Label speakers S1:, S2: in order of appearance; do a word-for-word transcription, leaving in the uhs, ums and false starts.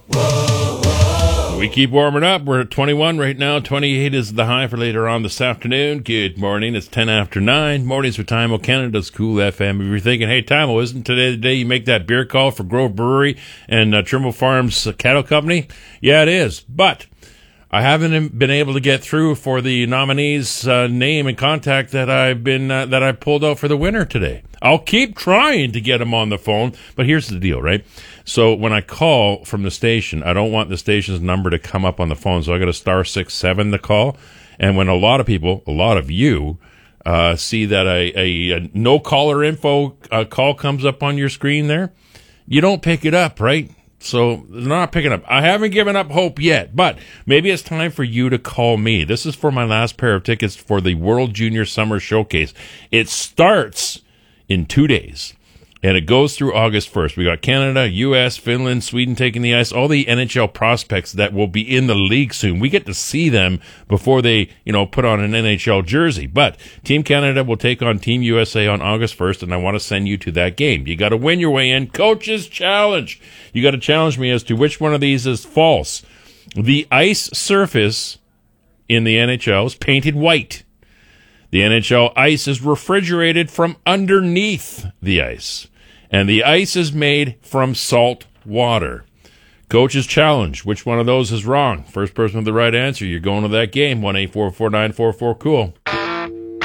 S1: We keep warming up. We're at twenty-one right now. twenty-eight is the high for later on this afternoon. Good morning. It's ten after nine. Mornings with Timo, Canada's Cool F M. If you're thinking, hey, Timo, isn't today the day you make that beer call for Grove Brewery and uh, Trimble Farms uh, Cattle Company? Yeah, it is. But I haven't been able to get through for the nominee's uh, name and contact that I've been uh, that I pulled out for the winner today. I'll keep trying to get him on the phone, but here's the deal, right? So when I call from the station, I don't want the station's number to come up on the phone, so I got a star six seven to call. And when a lot of people, a lot of you, uh, see that a, a, a no caller info uh, call comes up on your screen there, you don't pick it up, right? So they're not picking up. I haven't given up hope yet, but maybe it's time for you to call me. This is for my last pair of tickets for the World Junior Summer Showcase. It starts in two days, and it goes through August first. We got Canada, U S, Finland, Sweden taking the ice, all the N H L prospects that will be in the league soon. We get to see them before they, you know, put on an N H L jersey. But Team Canada will take on Team U S A on August first, and I want to send you to that game. You got to win your way in. Coach's challenge. You got to challenge me as to which one of these is false. The ice surface in the N H L is painted white. The N H L ice is refrigerated from underneath the ice, and the ice is made from salt water. Coach's challenge. Which one of those is wrong? First person with the right answer, you're going to that game. one eight four four nine four four cool.